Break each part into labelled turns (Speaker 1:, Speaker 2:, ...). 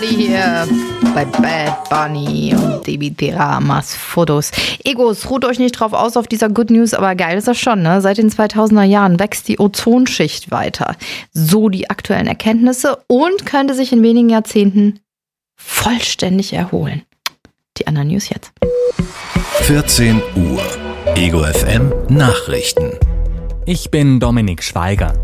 Speaker 1: Party hier bei Bad Bunny und Debi Teramas Fotos. Egos, ruht euch nicht drauf aus auf dieser Good News, aber geil ist das schon, ne? Seit den 2000er Jahren wächst die Ozonschicht weiter. So die aktuellen Erkenntnisse und könnte sich in wenigen Jahrzehnten vollständig erholen. Die anderen News jetzt.
Speaker 2: 14 Uhr. Ego FM Nachrichten.
Speaker 3: Ich bin Dominik Schweiger.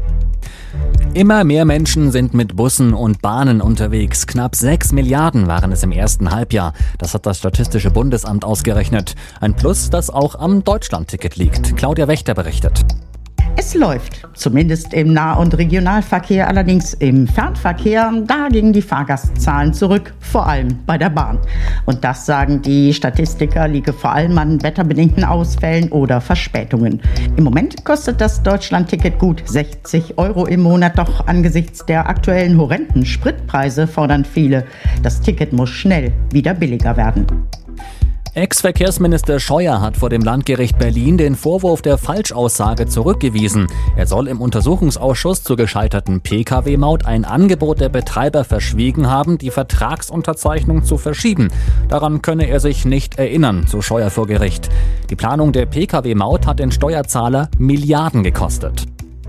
Speaker 3: Immer mehr Menschen sind mit Bussen und Bahnen unterwegs. Knapp 6 Milliarden waren es im ersten Halbjahr. Das hat das Statistische Bundesamt ausgerechnet. Ein Plus, das auch am Deutschlandticket liegt. Claudia Wächter berichtet.
Speaker 4: Es läuft, zumindest im Nah- und Regionalverkehr, allerdings im Fernverkehr, da gingen die Fahrgastzahlen zurück, vor allem bei der Bahn. Und das, sagen die Statistiker, liege vor allem an wetterbedingten Ausfällen oder Verspätungen. Im Moment kostet das Deutschlandticket gut 60 € im Monat, doch angesichts der aktuellen horrenden Spritpreise fordern viele, das Ticket muss schnell wieder billiger werden.
Speaker 3: Ex-Verkehrsminister Scheuer hat vor dem Landgericht Berlin den Vorwurf der Falschaussage zurückgewiesen. Er soll im Untersuchungsausschuss zur gescheiterten Pkw-Maut ein Angebot der Betreiber verschwiegen haben, die Vertragsunterzeichnung zu verschieben. Daran könne er sich nicht erinnern, so Scheuer vor Gericht. Die Planung der Pkw-Maut hat den Steuerzahler Milliarden gekostet.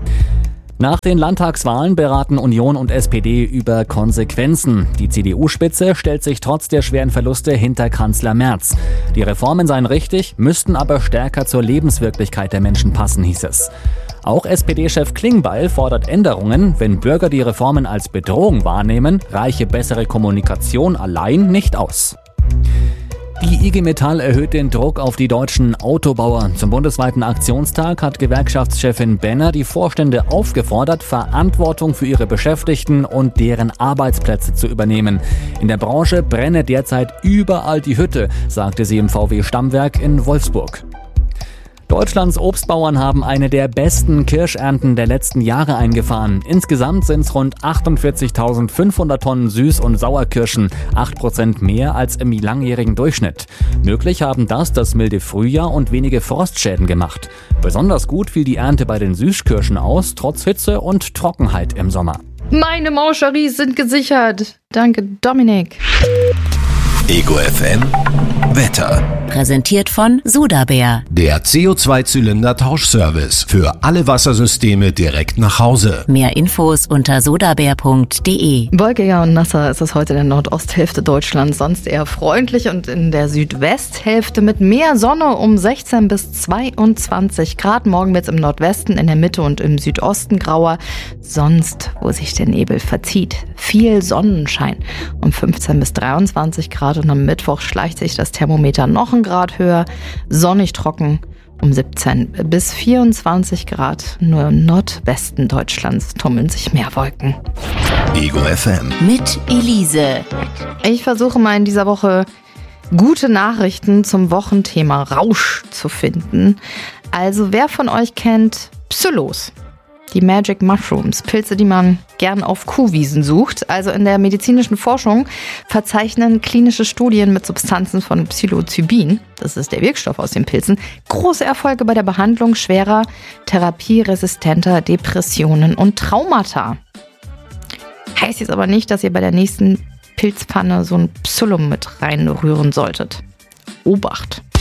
Speaker 3: Nach den Landtagswahlen beraten Union und SPD über Konsequenzen. Die CDU-Spitze stellt sich trotz der schweren Verluste hinter Kanzler Merz. Die Reformen seien richtig, müssten aber stärker zur Lebenswirklichkeit der Menschen passen, hieß es. Auch SPD-Chef Klingbeil fordert Änderungen. Wenn Bürger die Reformen als Bedrohung wahrnehmen, reiche bessere Kommunikation allein nicht aus. Die IG Metall erhöht den Druck auf die deutschen Autobauer. Zum bundesweiten Aktionstag hat Gewerkschaftschefin Benner die Vorstände aufgefordert, Verantwortung für ihre Beschäftigten und deren Arbeitsplätze zu übernehmen. In der Branche brenne derzeit überall die Hütte, sagte sie im VW-Stammwerk in Wolfsburg. Deutschlands Obstbauern haben eine der besten Kirschernten der letzten Jahre eingefahren. Insgesamt sind es rund 48.500 Tonnen Süß- und Sauerkirschen, 8% mehr als im langjährigen Durchschnitt. Möglich haben das milde Frühjahr und wenige Frostschäden gemacht. Besonders gut fiel die Ernte bei den Süßkirschen aus, trotz Hitze und Trockenheit im Sommer.
Speaker 1: Meine Mancheries sind gesichert. Danke, Dominik.
Speaker 2: Ego FM Wetter.
Speaker 5: Präsentiert von Sudabär.
Speaker 2: Der CO2-Zylinder-Tauschservice für alle Wassersysteme direkt nach Hause.
Speaker 5: Mehr Infos unter sudabär.de.
Speaker 1: Wolkiger und nasser ist es heute in der Nordosthälfte Deutschlands, sonst eher freundlich und in der Südwesthälfte mit mehr Sonne um 16 bis 22 Grad. Morgen wird es im Nordwesten, in der Mitte und im Südosten grauer. Sonst, wo sich der Nebel verzieht, viel Sonnenschein um 15 bis 23 Grad und am Mittwoch schleicht sich das Thermometer noch ein Grad höher, sonnig trocken um 17 bis 24 Grad. Nur im Nordwesten Deutschlands tummeln sich mehr Wolken.
Speaker 2: Ego FM.
Speaker 5: Mit Elise.
Speaker 1: Ich versuche mal in dieser Woche gute Nachrichten zum Wochenthema Rausch zu finden. Also wer von euch kennt Psyllos? Die Magic Mushrooms, Pilze, die man gern auf Kuhwiesen sucht. Also in der medizinischen Forschung verzeichnen klinische Studien mit Substanzen von Psilocybin, das ist der Wirkstoff aus den Pilzen, große Erfolge bei der Behandlung schwerer, therapieresistenter Depressionen und Traumata. Heißt jetzt aber nicht, dass ihr bei der nächsten Pilzpfanne so ein Psyllum mit reinrühren solltet. Obacht!